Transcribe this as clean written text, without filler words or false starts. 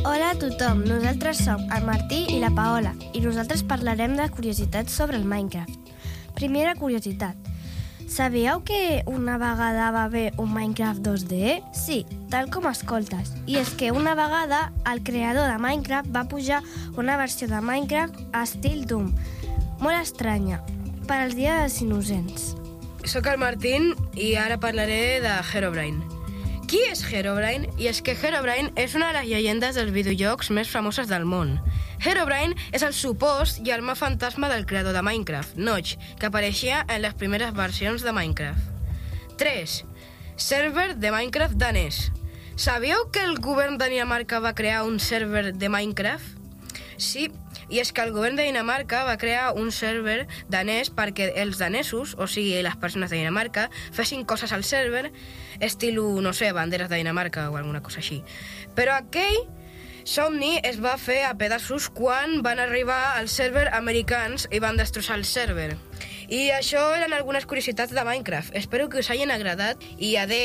Hola a tothom, nosaltres som el Martí i la Paola i nosaltres parlarem de curiositats sobre el Minecraft. Primera curiositat. Sabíeu que una vegada va haver un Minecraft 2D? Sí, tal com escoltes. I és que una vegada el creador de Minecraft va pujar una versió de Minecraft a estil Doom, molt estranya, per als dies dels innocents. Soc el Martín i ara parlaré de Herobrine. Qui és Herobrine? I és que Herobrine és una de les llegendes dels videojocs més famoses del món. Herobrine és el supost i arma fantasma del creador de Minecraft, Notch, que apareixia en les primeres versions de Minecraft. 3. Server de Minecraft danès. Sabíeu que el govern de Dinamarca va crear un server de Minecraft? Sí, i és que el govern de Dinamarca va crear un server danès perquè els danesos, o sigui, les persones de Dinamarca, fessin coses al server, estil, no sé, banderes de Dinamarca o alguna cosa així. Però aquell somni es va fer a pedaços quan van arribar als server americans i van destrossar el server. I això eren algunes curiositats de Minecraft. Espero que us hagin agradat i adeu.